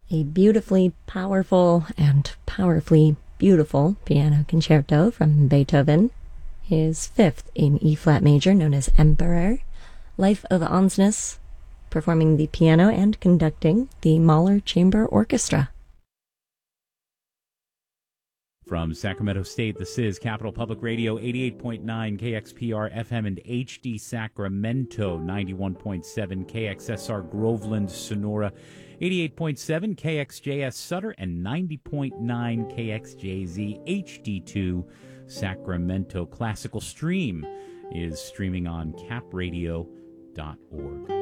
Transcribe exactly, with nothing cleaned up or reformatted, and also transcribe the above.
A beautifully powerful and powerfully beautiful piano concerto from Beethoven, his fifth in E-flat major, known as Emperor. Life of Ansnes, performing the piano and conducting the Mahler Chamber Orchestra. From Sacramento State, this is Capital Public Radio, eighty-eight point nine K X P R F M and H D Sacramento, ninety-one point seven K X S R Groveland, Sonora, eighty-eight point seven K X J S Sutter, and ninety point nine K X J Z H D two Sacramento. Classical Stream is streaming on cap radio dot org.